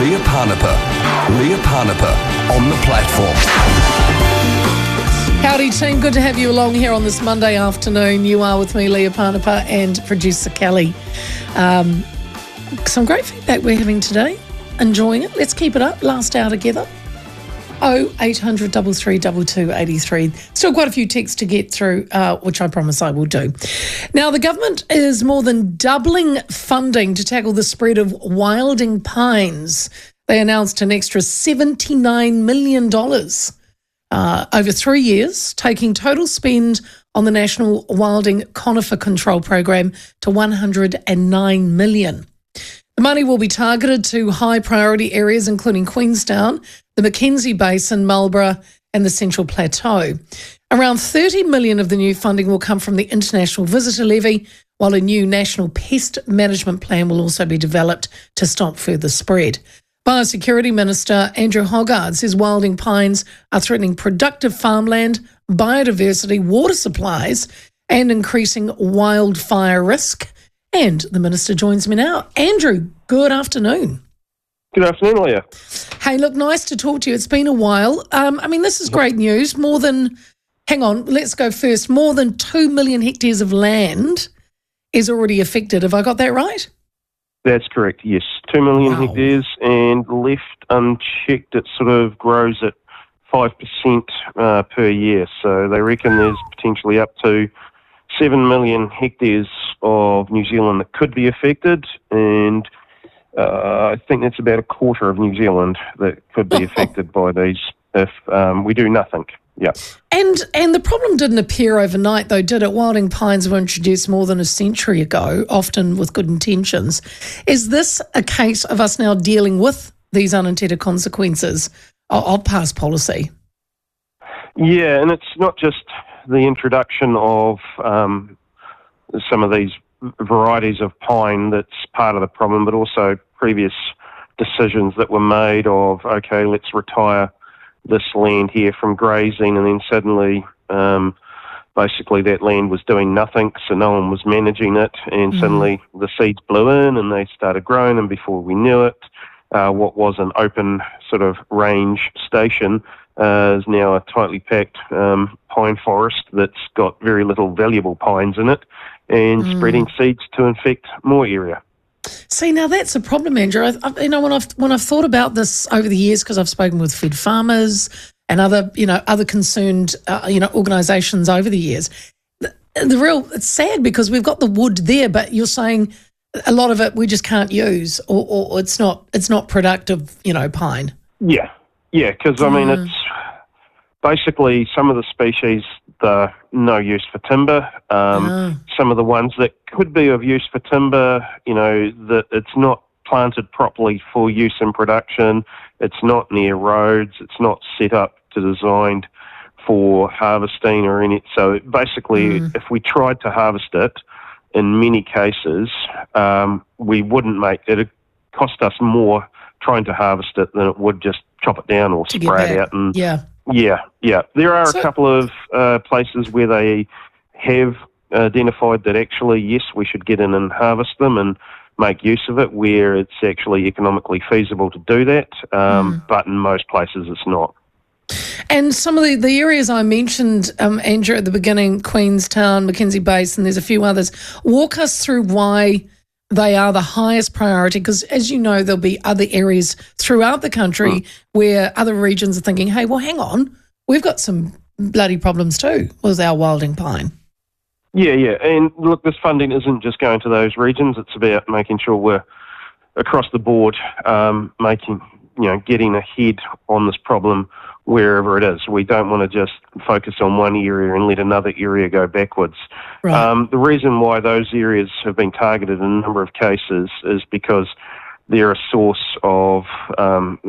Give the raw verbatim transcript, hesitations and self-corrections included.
Leah Parnapa. Leah Parnapa on the platform. Howdy team, good to have you along here on this Monday afternoon. You are with me, Leah Parnapa, and producer Kelly. Um, some great feedback we're having today. Enjoying it. Let's keep it up. Last hour together. oh eight hundred, three three two, two eight three. Still quite a few texts to get through, uh, which I promise I will do. Now, the government is more than doubling funding to tackle the spread of wilding pines. They announced an extra seventy-nine million dollars uh, over three years, taking total spend on the National Wilding Conifer Control Program to one hundred nine million dollars. The money will be targeted to high priority areas including Queenstown, the Mackenzie Basin, Marlborough and the Central Plateau. Around thirty million dollars of the new funding will come from the International Visitor Levy, while a new national pest management plan will also be developed to stop further spread. Biosecurity Minister Andrew Hoggard says wilding pines are threatening productive farmland, biodiversity, water supplies and increasing wildfire risk. And the Minister joins me now. Andrew, good afternoon. Good afternoon, Leah. Hey, look, nice to talk to you. It's been a while. Um, I mean, this is great news. More than, hang on, let's go first. More than two million hectares of land is already affected. Have I got that right? That's correct, yes. Two million Wow. hectares, and left unchecked, it sort of grows at five percent uh, per year. So they reckon there's potentially up to seven million hectares of New Zealand that could be affected, and uh, I think that's about a quarter of New Zealand that could be affected by these if um, we do nothing. Yeah. And and the problem didn't appear overnight, though, did it? Wilding pines were introduced more than a century ago, often with good intentions. Is this a case of us now dealing with these unintended consequences of, of past policy? Yeah, and it's not just the introduction of um, some of these varieties of pine that's part of the problem, but also previous decisions that were made of, okay, let's retire this land here from grazing, and then suddenly um, basically that land was doing nothing, so no one was managing it, and mm. suddenly the seeds blew in and they started growing, and before we knew it, uh, what was an open sort of range station uh, is now a tightly packed um, pine forest that's got very little valuable pines in it, and mm. spreading seeds to infect more area. See, now that's a problem, Andrew. I, I, you know, when I've when I've thought about this over the years, because I've spoken with Fed farmers and other, you know, other concerned, uh, you know, organisations over the years, the, the real it's sad because we've got the wood there, but you're saying a lot of it we just can't use, or, or it's not it's not productive, you know, pine. Yeah, yeah, because I mean Mm. it's basically some of the species they're no use for timber. Um, Ah. Some of the ones that could be of use for timber, you know, that it's not planted properly for use in production. It's not near roads. It's not set up to designed for harvesting or any. So basically, Mm. if we tried to harvest it, in many cases, um, we wouldn't make it. It'd cost us more trying to harvest it than it would just chop it down or To get spray it back. out. And Yeah. yeah, yeah. There are So- a couple of uh, places where they have identified that actually, yes, we should get in and harvest them and make use of it, where it's actually economically feasible to do that. Um, Mm. But in most places, it's not. And some of the, the areas I mentioned, um, Andrew, at the beginning, Queenstown, Mackenzie Basin, there's a few others. Walk us through why they are the highest priority, because as you know, there'll be other areas throughout the country Mm. where other regions are thinking, hey, well, hang on, we've got some bloody problems too with our wilding pine. Yeah, yeah. And look, this funding isn't just going to those regions. It's about making sure we're across the board, um, making, you know, getting ahead on this problem wherever it is. We don't want to just focus on one area and let another area go backwards. Right. Um, the reason why those areas have been targeted in a number of cases is because they're a source of um,